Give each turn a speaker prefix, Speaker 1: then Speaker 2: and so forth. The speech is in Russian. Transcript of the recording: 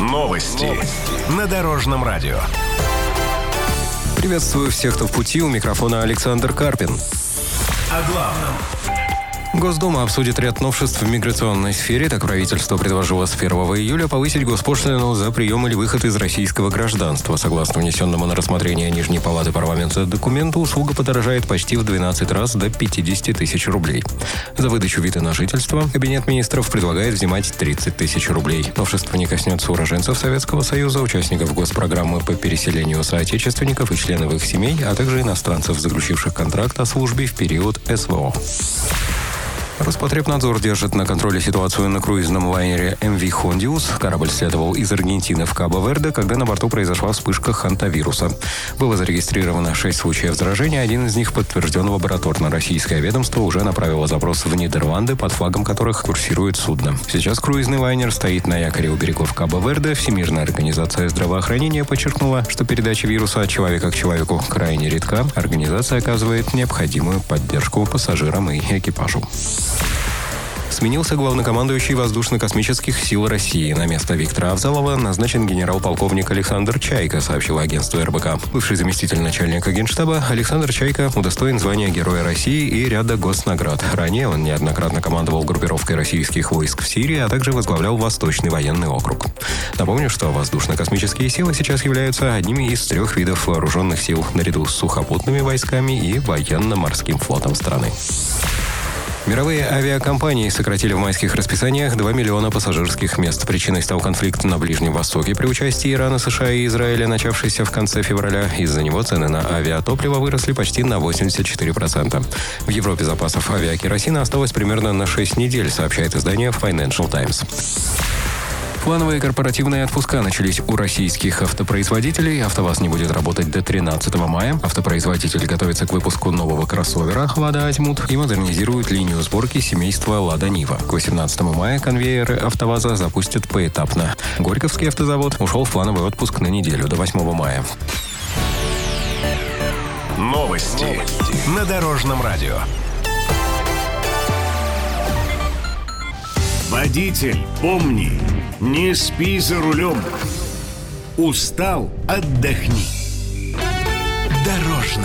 Speaker 1: Новости на Дорожном радио.
Speaker 2: Приветствую всех, кто в пути. У микрофона Александр Карпин.
Speaker 1: О главном.
Speaker 2: Госдума обсудит ряд новшеств в миграционной сфере. Так, правительство предложило с 1 июля повысить госпошлину за прием или выход из российского гражданства. Согласно внесенному на рассмотрение Нижней палаты парламента документу, услуга подорожает почти в 12 раз до 50 тысяч рублей. За выдачу вида на жительство Кабинет министров предлагает взимать 30 тысяч рублей. Новшество не коснется уроженцев Советского Союза, участников госпрограммы по переселению соотечественников и членов их семей, а также иностранцев, заключивших контракт о службе в период СВО. Роспотребнадзор держит на контроле ситуацию на круизном лайнере MV Hondius. Корабль следовал из Аргентины в Кабо-Верде, когда на борту произошла вспышка хантавируса. Было зарегистрировано 6 случаев заражения, один из них подтвержден лабораторно. Российское ведомство уже направило запрос в Нидерланды, под флагом которых курсирует судно. Сейчас круизный лайнер стоит на якоре у берегов Кабо-Верде. Всемирная организация здравоохранения подчеркнула, что передача вируса от человека к человеку крайне редка. Организация оказывает необходимую поддержку пассажирам и экипажу. Сменился главнокомандующий Воздушно-космических сил России. На место Виктора Авзалова назначен генерал-полковник Александр Чайка, сообщило агентство РБК. Бывший заместитель начальника Генштаба Александр Чайка удостоен звания Героя России и ряда госнаград. Ранее он неоднократно командовал группировкой российских войск в Сирии, а также возглавлял Восточный военный округ. Напомню, что воздушно-космические силы сейчас являются одними из 3 видов вооруженных сил, наряду с сухопутными войсками и военно-морским флотом страны. Мировые авиакомпании сократили в майских расписаниях 2 миллиона пассажирских мест. Причиной стал конфликт на Ближнем Востоке при участии Ирана, США и Израиля, начавшийся в конце февраля. Из-за него цены на авиатопливо выросли почти на 84%. В Европе запасов авиакеросина осталось примерно на 6 недель, сообщает издание Financial Times. Плановые корпоративные отпуска начались у российских автопроизводителей. АвтоВАЗ не будет работать до 13 мая. Автопроизводитель готовится к выпуску нового кроссовера «Лада Азимут» и модернизирует линию сборки семейства «Лада Нива». К 18 мая конвейеры АвтоВАЗа запустят поэтапно. Горьковский автозавод ушел в плановый отпуск на неделю, до 8 мая.
Speaker 1: Новости на Дорожном радио. Водитель, помни, не спи за рулем. Устал – отдохни.